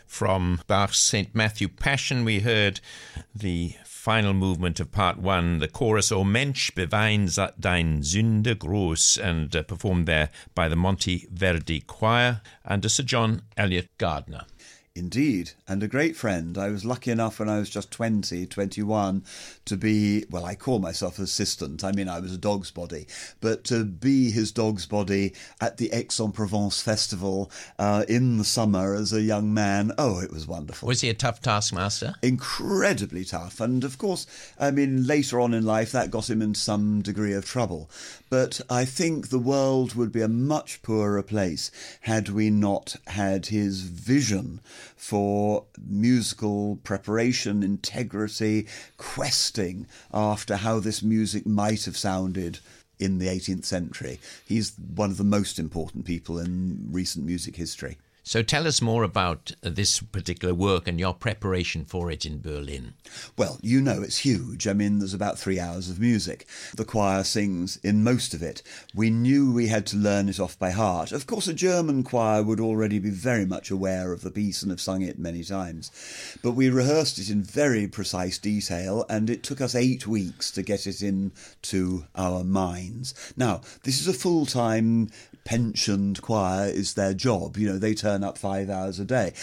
From Bach's St. Matthew Passion, we heard the final movement of part one, the chorus O Mensch, bewein dein Sünde groß, and performed there by the Monteverdi Choir under Sir John Eliot Gardiner. Indeed, and a great friend. I was lucky enough when I was just 21, to be, well, I call myself assistant. I mean, I was a dog's body, but to be his dog's body at the Aix-en-Provence Festival in the summer as a young man, oh, it was wonderful. Was he a tough taskmaster? Incredibly tough. And of course, I mean, later on in life, that got him into some degree of trouble. But I think the world would be a much poorer place had we not had his vision for musical preparation, integrity, questing after how this music might have sounded in the 18th century. He's one of the most important people in recent music history. So tell us more about this particular work and your preparation for it in Berlin. Well, you know it's huge. I mean, there's about 3 hours of music. The choir sings in most of it. We knew we had to learn it off by heart. Of course, a German choir would already be very much aware of the piece and have sung it many times. But we rehearsed it in very precise detail, and it took us 8 weeks to get it into our minds. Now, this is a full-time pensioned choir, is their job. You know, they turn up 5 hours a day.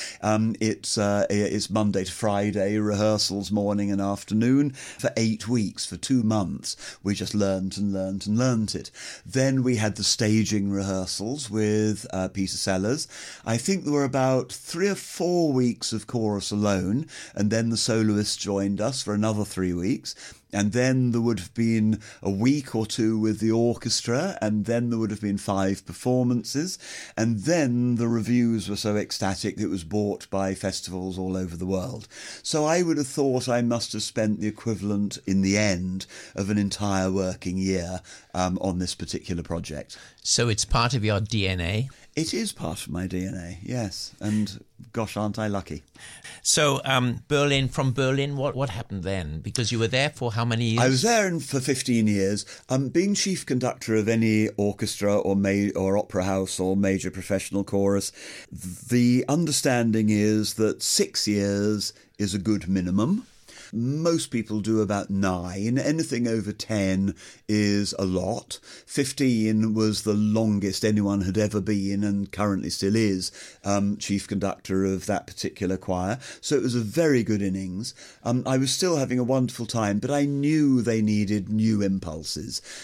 It's Monday to Friday, rehearsals morning and afternoon for 8 weeks, for 2 months. We just learned it. Then we had the staging rehearsals with Peter Sellers. I think there were about 3 or 4 weeks of chorus alone, and then the soloists joined us for another 3 weeks. And then there would have been a week or 2 with the orchestra, and then there would have been 5 performances, and then the reviews were so ecstatic it was bought by festivals all over the world. So I would have thought I must have spent the equivalent, in the end, of an entire working year on this particular project. So it's part of your DNA? It is part of my DNA, yes, and gosh, aren't I lucky. So Berlin, from Berlin, what happened then? Because you were there for how many years? I was there for 15 years. Being chief conductor of any orchestra or opera house or major professional chorus, the understanding is that 6 years is a good minimum. Most people do about 9. Anything over 10 is a lot. 15 was the longest anyone had ever been, and currently still is, chief conductor of that particular choir. So it was a very good innings. I was still having a wonderful time, but I knew they needed new impulses.